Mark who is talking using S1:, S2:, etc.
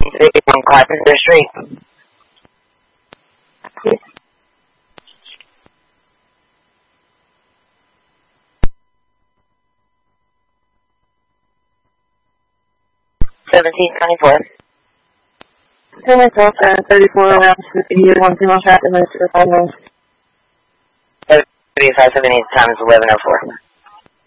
S1: 131 Carpenter Street.
S2: Yes.
S1: 1724.
S2: 34 around 1 2 traffic, 35
S1: 7578 times 1104.